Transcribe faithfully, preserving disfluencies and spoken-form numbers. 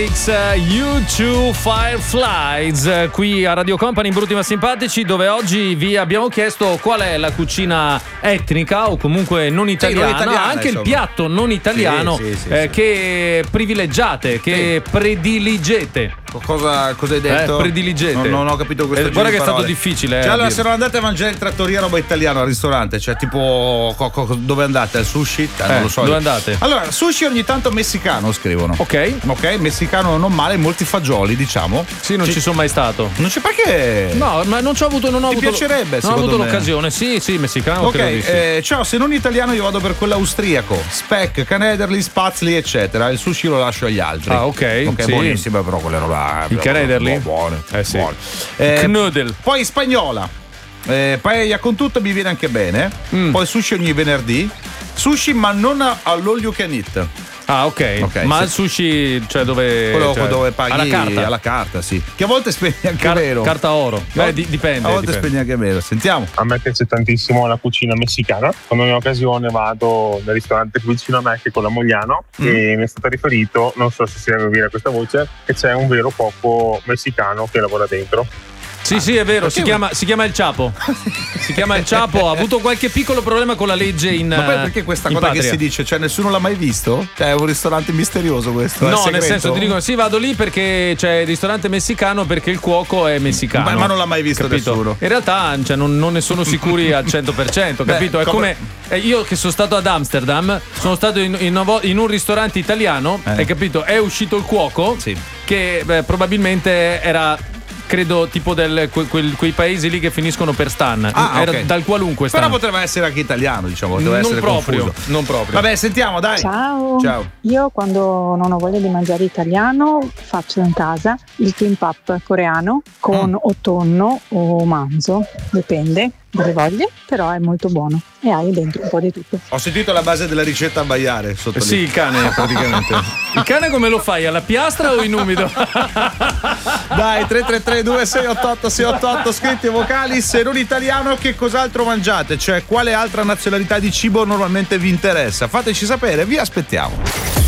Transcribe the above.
U due Fireflies qui a Radio Company in Brutti ma Simpatici, dove oggi vi abbiamo chiesto qual è la cucina etnica o comunque non italiana, sì, non italiana anche insomma. Il piatto non italiano sì, sì, sì, eh, sì. che privilegiate, che sì. prediligete. Cosa, cosa hai detto? Eh, prediligete. Non, non ho capito questo. Eh, guarda che è stato difficile. Cioè, eh, allora, dire. se non andate a mangiare in trattoria roba italiana al ristorante, cioè tipo co- co- dove andate? Al sushi? Eh, Eh, non lo so. dove andate? Allora, sushi ogni tanto messicano scrivono. Ok. Ok, messicano non male, molti fagioli, diciamo. Sì, non ci, ci sono mai stato. Non c'è perché. No, ma non ci ho avuto. Non ho Ti avuto, piacerebbe, Non ho avuto me. l'occasione. Sì, sì, messicano. Ok, credo di sì. eh, ciao, se non italiano io vado per quello austriaco. Speck, canederli, spazzli, eccetera. Il sushi lo lascio agli altri. Ah, ok. Ok, sì. buonissime, però quelle roba. I canederli? Buone. Eh sì. Buone. Eh, Knödel. Poi spagnola. Eh, paella con tutto mi viene anche bene. Mm. Poi sushi ogni venerdì. Sushi, ma non all you can eat. Ah, ok. okay ma sì. il sushi, cioè dove. Quello cioè, dove paghi alla carta. alla carta, sì. Che a volte spendi anche Car- meno. Carta oro. No? Eh, di- dipende. A volte dipende. spendi anche meno. Sentiamo. A me piace tantissimo la cucina messicana. Quando ho occasione vado nel ristorante qui vicino a me, che è con la Mogliano, Mm. e mi è stato riferito, non so se si deve dire questa voce, che c'è un vero cuoco messicano che lavora dentro. Sì, sì, è vero, si chiama, si chiama il Chapo. Si chiama il Chapo, ha avuto qualche piccolo problema con la legge in Ma poi perché questa in cosa patria. che si dice? Cioè, nessuno l'ha mai visto? Cioè, è un ristorante misterioso questo? No, è nel segreto? senso ti dicono sì, vado lì perché c'è il ristorante messicano perché il cuoco è messicano. Ma, ma non l'ha mai visto capito? nessuno. In realtà cioè, non, non ne sono sicuri al cento per cento, capito? Beh, è come, come- eh, io che sono stato ad Amsterdam, sono stato in, in, una vo- in un ristorante italiano, Eh. hai capito? È uscito il cuoco Sì. che beh, probabilmente era credo tipo del, que, quel, quei paesi lì che finiscono per stan. Ah, era ok. dal qualunque stan. Però poteva essere anche italiano, diciamo. Poteva non essere proprio, confuso. non proprio. Vabbè, sentiamo, dai. Ciao. Ciao. Io quando non ho voglia di mangiare italiano faccio in casa il kimbap coreano con Mm. o tonno o manzo, dipende dalle voglie, però è molto buono e hai dentro un po' di tutto. Ho sentito la base della ricetta a baiare sotto Eh lì. sì, il cane praticamente. Il cane come lo fai? Alla piastra o in umido? Dai, tre tre tre due sei otto otto sei otto otto scritti e vocali. Se non italiano, che cos'altro mangiate? Cioè, quale altra nazionalità di cibo normalmente vi interessa? Fateci sapere, vi aspettiamo.